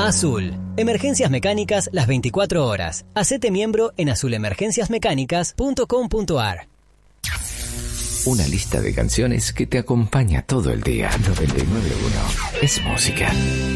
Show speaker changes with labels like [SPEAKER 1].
[SPEAKER 1] Azul. Emergencias mecánicas las 24 horas. Hacete miembro en azulemergenciasmecánicas.com.ar.
[SPEAKER 2] Una lista de canciones que te acompaña todo el día. 99.1 es música.